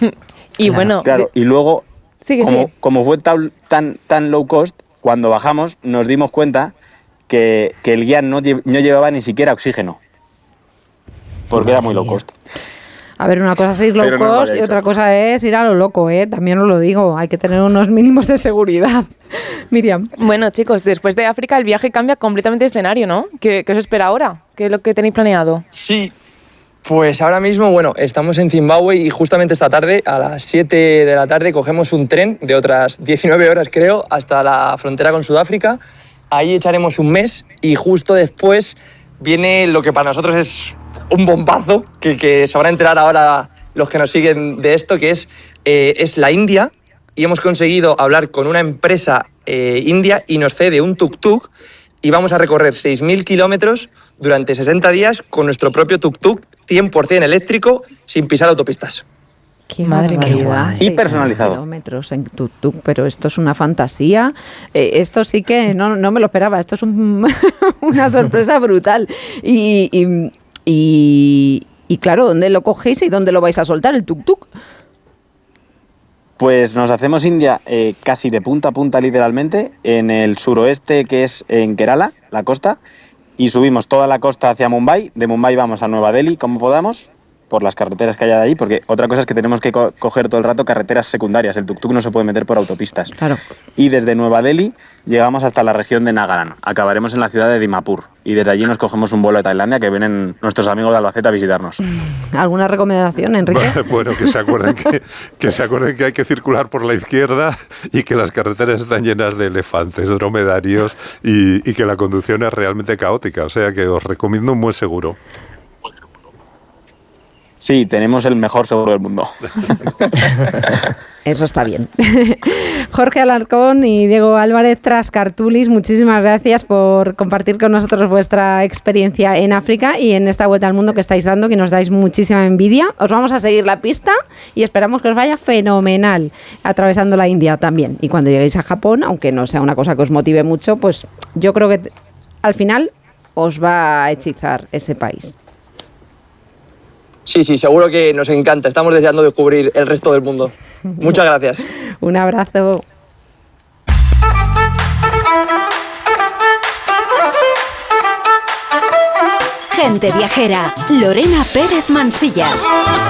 Y claro. bueno... Claro, y luego, Sigue. como fue tan low cost, cuando bajamos nos dimos cuenta que el guía no llevaba ni siquiera oxígeno. Porque era muy low cost. A ver, una cosa es ir low Pero no lo cost había y hecho. otra cosa es ir a lo loco, ¿eh? También os lo digo, hay que tener unos mínimos de seguridad. Miriam. Bueno, chicos, después de África el viaje cambia completamente de escenario, ¿no? ¿Qué os espera ahora? ¿Qué es lo que tenéis planeado? Sí, pues ahora mismo, bueno, estamos en Zimbabue y justamente esta tarde, a las 7 de la tarde, cogemos un tren de otras 19 horas, creo, hasta la frontera con Sudáfrica. Ahí echaremos un mes y justo después viene lo que para nosotros es un bombazo, que se van a enterar ahora los que nos siguen de esto, que es la India, y hemos conseguido hablar con una empresa india y nos cede un tuk-tuk y vamos a recorrer 6.000 kilómetros durante 60 días con nuestro propio tuk-tuk 100% eléctrico sin pisar autopistas. Qué Madre mía. barbaridad. Y personalizado. Kilómetros en tuk-tuk, pero esto es una fantasía. Esto sí que no me lo esperaba. Esto es una sorpresa brutal. Y claro, ¿dónde lo cogéis y dónde lo vais a soltar, el tuk-tuk? Pues nos hacemos India casi de punta a punta literalmente, en el suroeste, que es en Kerala, la costa, y subimos toda la costa hacia Mumbai. De Mumbai vamos a Nueva Delhi como podamos, por las carreteras que haya de ahí, porque otra cosa es que tenemos que coger todo el rato carreteras secundarias. El tuk-tuk no se puede meter por autopistas. Claro. Y desde Nueva Delhi llegamos hasta la región de Nagaland. Acabaremos en la ciudad de Dimapur. Y desde allí nos cogemos un vuelo de Tailandia, que vienen nuestros amigos de Albacete a visitarnos. ¿Alguna recomendación, Enrique? Bueno, que se acuerden que hay que circular por la izquierda y que las carreteras están llenas de elefantes, dromedarios y que la conducción es realmente caótica. O sea que os recomiendo un buen seguro. Sí, tenemos el mejor seguro del mundo. Eso está bien. Jorge Alarcón y Diego Álvarez, tras Cartulis, muchísimas gracias por compartir con nosotros vuestra experiencia en África y en esta vuelta al mundo que estáis dando, que nos dais muchísima envidia. Os vamos a seguir la pista y esperamos que os vaya fenomenal atravesando la India también. Y cuando lleguéis a Japón, aunque no sea una cosa que os motive mucho, pues yo creo que al final os va a hechizar ese país. Sí, seguro que nos encanta. Estamos deseando descubrir el resto del mundo. Muchas gracias. Un abrazo. Gente viajera, Lorena Pérez Mansillas.